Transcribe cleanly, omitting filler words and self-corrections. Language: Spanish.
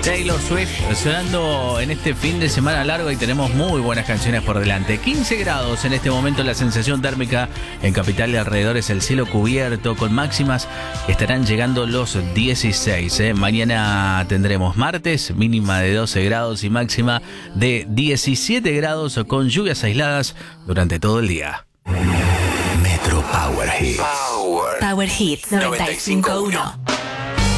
Taylor Swift sonando en este fin de semana largo y tenemos muy buenas canciones por delante. 15 grados en este momento la sensación térmica en capital y alrededores, el cielo cubierto con máximas que estarán llegando los 16. Mañana tendremos martes, mínima de 12 grados y máxima de 17 grados con lluvias aisladas durante todo el día. Metro Power Hits. Power Hits 95.1.